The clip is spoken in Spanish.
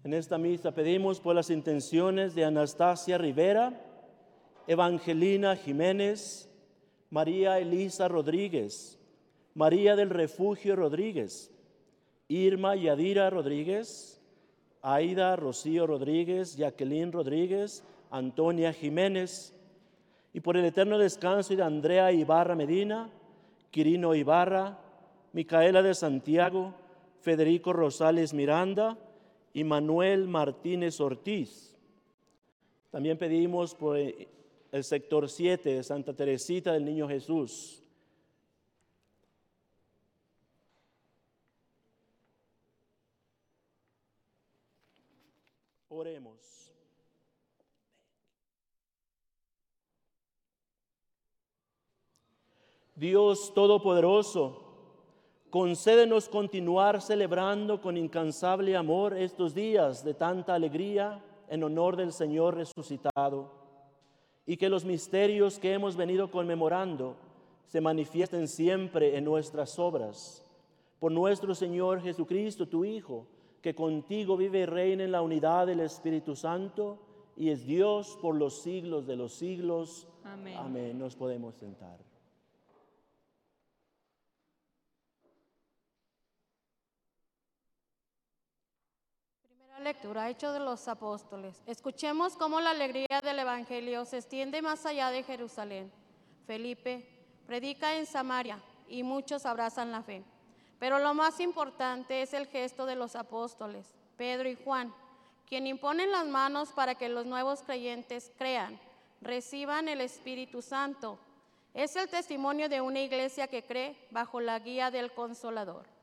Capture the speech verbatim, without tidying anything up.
En esta misa pedimos por las intenciones de Anastasia Rivera, Evangelina Jiménez, María Elisa Rodríguez, María del Refugio Rodríguez, Irma Yadira Rodríguez, Aida Rocío Rodríguez, Jacqueline Rodríguez, Antonia Jiménez, y por el eterno descanso de Andrea Ibarra Medina, Quirino Ibarra, Micaela de Santiago, Federico Rosales Miranda y Manuel Martínez Ortiz. También pedimos por el sector siete de Santa Teresita del Niño Jesús. Oremos. Dios Todopoderoso, concédenos continuar celebrando con incansable amor estos días de tanta alegría en honor del Señor resucitado, y que los misterios que hemos venido conmemorando se manifiesten siempre en nuestras obras. Por nuestro Señor Jesucristo, tu Hijo, que contigo vive y reina en la unidad del Espíritu Santo y es Dios por los siglos de los siglos. Amén. Amén. Nos podemos sentar. Primera lectura, Hechos de los Apóstoles. Escuchemos cómo la alegría del Evangelio se extiende más allá de Jerusalén. Felipe predica en Samaria y muchos abrazan la fe. Pero lo más importante es el gesto de los apóstoles, Pedro y Juan, quien imponen las manos para que los nuevos creyentes crean, reciban el Espíritu Santo. Es el testimonio de una iglesia que cree bajo la guía del Consolador.